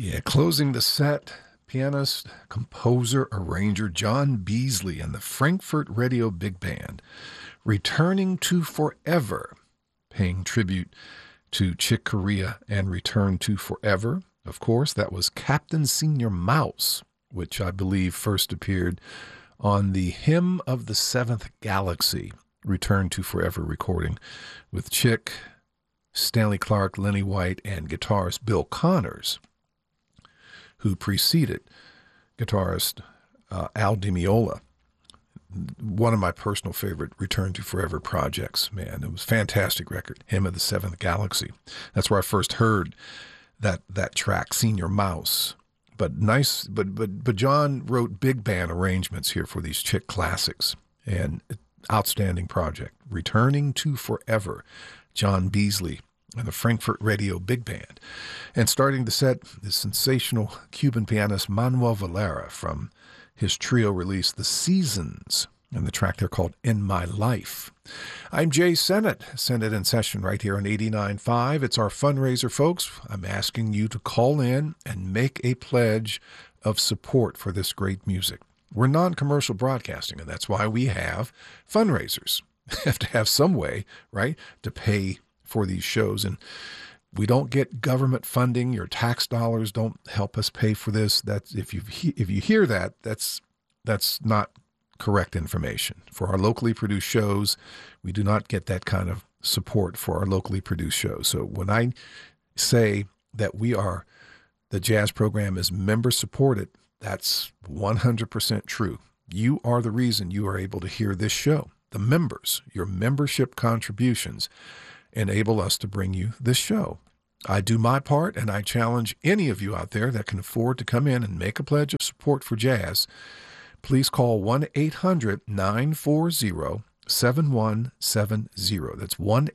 Yeah, closing the set, pianist, composer, arranger John Beasley and the Frankfurt Radio Big Band, Returning to Forever, paying tribute to Chick Corea and Return to Forever. Of course, that was Captain Senior Mouse, which I believe first appeared on the Hymn of the Seventh Galaxy, Return to Forever recording with Chick, Stanley Clarke, Lenny White, and guitarist Bill Connors, who preceded guitarist Al Di Meola. One of my personal favorite Return to Forever projects, man. It was a fantastic record, Hymn of the Seventh Galaxy. That's where I first heard that track, Senior Mouse. But John wrote big band arrangements here for these Chick classics, and outstanding project. Returning to Forever, John Beasley and the Frankfurt Radio Big Band. And starting the set, the sensational Cuban pianist Manuel Valera from his trio release, The Seasons, and the track they're called In My Life. I'm Jay Sennett, Sennett in Session right here on 89.5. It's our fundraiser, folks. I'm asking you to call in and make a pledge of support for this great music. We're non-commercial broadcasting, and that's why we have fundraisers. We have to have some way, right, to pay for these shows. And we don't get government funding. Your tax dollars don't help us pay for this. That's if you hear that, that's not correct information. For our locally produced shows, we do not get that kind of support for our locally produced shows. So when I say that the jazz program is member supported, that's 100% true. You are the reason you are able to hear this show. The members, your membership contributions enable us to bring you this show. I do my part, and I challenge any of you out there that can afford to come in and make a pledge of support for jazz. Please call 1-800-940-7170. That's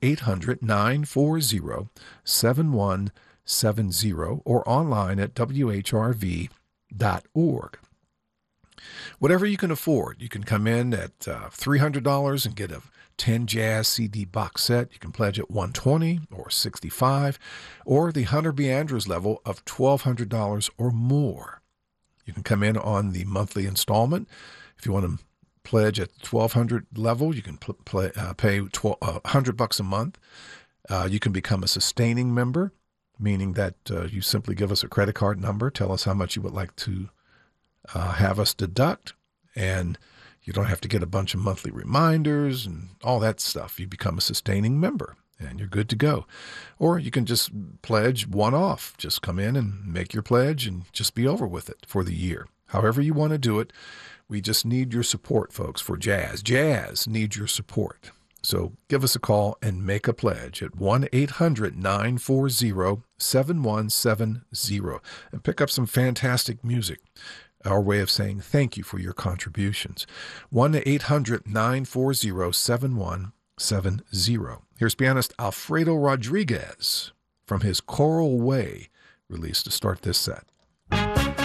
1-800-940-7170, or online at whrv.org. Whatever you can afford, you can come in at $300 and get a 10 jazz CD box set. You can pledge at $120 or $65, or the Hunter B. Andrews level of $1,200 or more. You can come in on the monthly installment. If you want to pledge at the $1,200 level, you can pay $100 a month. You can become a sustaining member, meaning that you simply give us a credit card number, tell us how much you would like to have us deduct, and you don't have to get a bunch of monthly reminders and all that stuff. You become a sustaining member, and you're good to go. Or you can just pledge one-off. Just come in and make your pledge and just be over with it for the year. However you want to do it, we just need your support, folks, for jazz. Jazz needs your support. So give us a call and make a pledge at 1-800-940-7170 and pick up some fantastic music. Our way of saying thank you for your contributions. 1-800-940-7170. Here's pianist Alfredo Rodriguez from his Choral Way release to start this set.